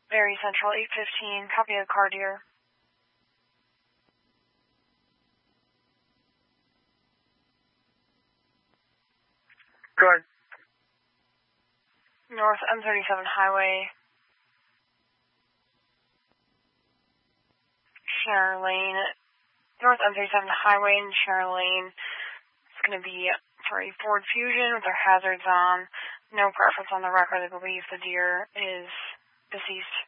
Very Central, 815. Copy of the car, dear. Good. North M37 Highway. Shannon Lane. North M37 Highway and Shannon Lane. It's going to be for a Ford Fusion with their hazards on. No preference on the record. I believe the deer is deceased.